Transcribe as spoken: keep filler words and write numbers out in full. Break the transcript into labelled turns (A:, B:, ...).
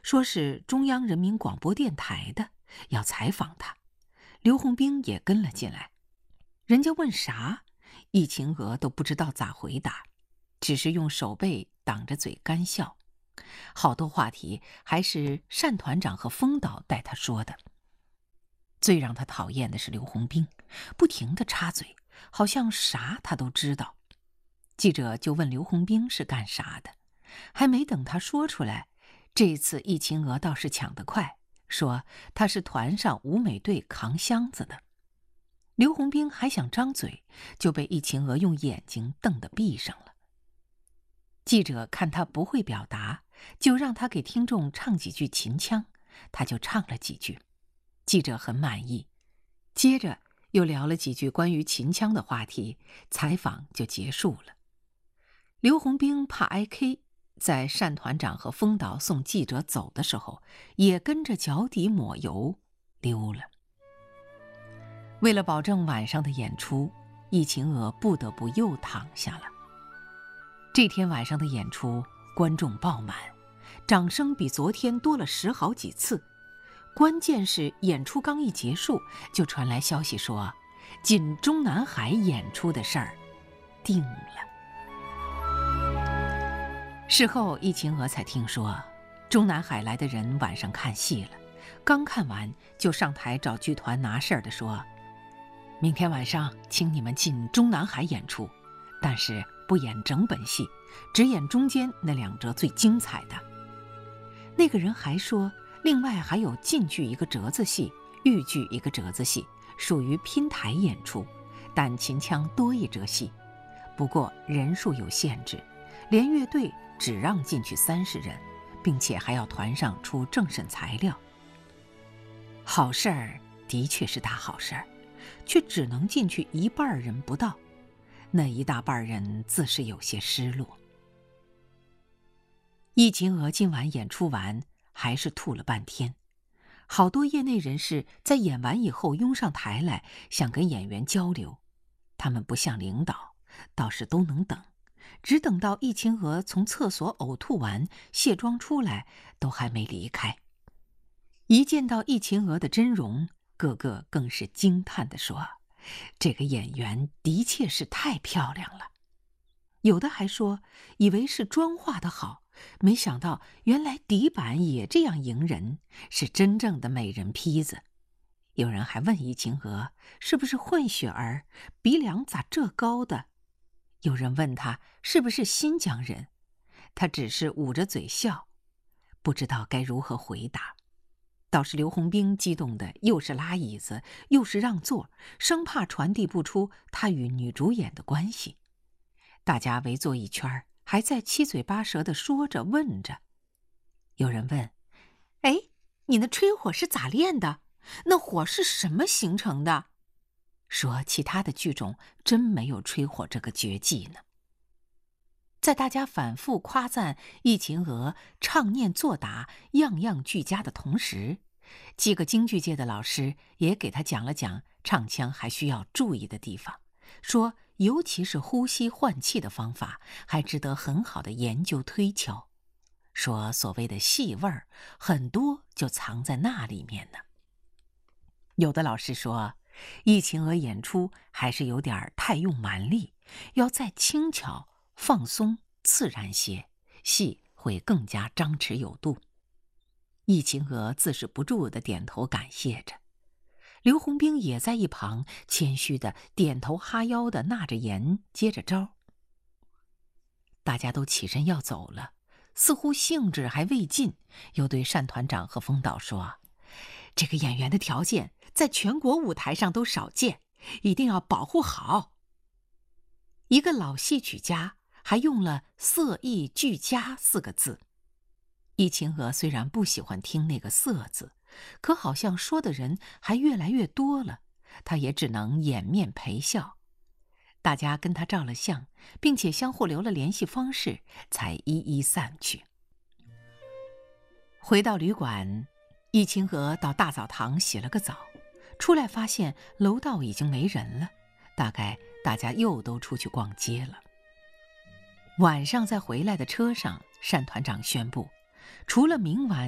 A: 说是中央人民广播电台的，要采访他。刘洪兵也跟了进来。人家问啥，易秦娥都不知道咋回答，只是用手背挡着嘴干笑。好多话题还是单团长和风导带他说的。最让他讨厌的是刘洪兵，不停地插嘴，好像啥他都知道。记者就问刘洪兵是干啥的，还没等他说出来，这次易秦娥倒是抢得快，说他是团上舞美队扛箱子的。刘洪兵还想张嘴，就被易秦娥用眼睛瞪得闭上了。记者看他不会表达，就让他给听众唱几句秦腔，他就唱了几句。记者很满意，接着又聊了几句关于秦腔的话题，采访就结束了。刘洪兵怕挨 K， 在单团长和风导送记者走的时候，也跟着脚底抹油溜了。为了保证晚上的演出，易秦娥不得不又躺下了。这天晚上的演出，观众爆满，掌声比昨天多了十好几次。关键是演出刚一结束，就传来消息说，进中南海演出的事儿定了。事后易秦娥才听说，中南海来的人晚上看戏了，刚看完就上台找剧团拿事儿的说，明天晚上请你们进中南海演出，但是不演整本戏，只演中间那两折最精彩的。那个人还说，另外还有晋剧一个折子戏，豫剧一个折子戏，属于拼台演出，但秦腔多一折戏，不过人数有限制，连乐队只让进去三十人，并且还要团上出政审材料。好事儿的确是大好事儿，却只能进去一半人不到，那一大半人自是有些失落。易秦娥今晚演出完，还是吐了半天。好多业内人士在演完以后拥上台来，想跟演员交流。他们不像领导，倒是都能等，只等到易秦娥从厕所呕吐完卸妆出来，都还没离开。一见到易秦娥的真容，个个更是惊叹地说，这个演员的确是太漂亮了。有的还说，以为是妆化得好，没想到原来底板也这样迎人，是真正的美人坯子。有人还问易秦娥是不是混血儿，鼻梁咋这高的？有人问他是不是新疆人，他只是捂着嘴笑，不知道该如何回答。倒是刘洪兵激动的又是拉椅子又是让座，生怕传递不出他与女主演的关系。大家围坐一圈，还在七嘴八舌地说着问着。有人问，哎，你那吹火是咋练的？那火是什么形成的？说其他的剧种真没有吹火这个绝技呢。在大家反复夸赞易秦娥唱念作打样样俱佳的同时，几个京剧界的老师也给他讲了讲唱腔还需要注意的地方，说尤其是呼吸换气的方法还值得很好的研究推敲，说所谓的戏味儿很多就藏在那里面呢。有的老师说，易秦娥演出还是有点太用蛮力，要再轻巧放松自然些，戏会更加张弛有度。易秦娥自是不住地点头感谢着，刘洪兵也在一旁谦虚地点头哈腰地纳着言接着招。大家都起身要走了，似乎兴致还未尽，又对单团长和风导说，这个演员的条件在全国舞台上都少见，一定要保护好。一个老戏曲家还用了色艺俱佳四个字。易秦娥虽然不喜欢听那个色字，可好像说的人还越来越多了，她也只能掩面陪笑。大家跟她照了相，并且相互留了联系方式，才一一散去。回到旅馆，易秦娥到大澡堂洗了个澡，出来发现楼道已经没人了，大概大家又都出去逛街了。晚上在回来的车上，单团长宣布，除了明晚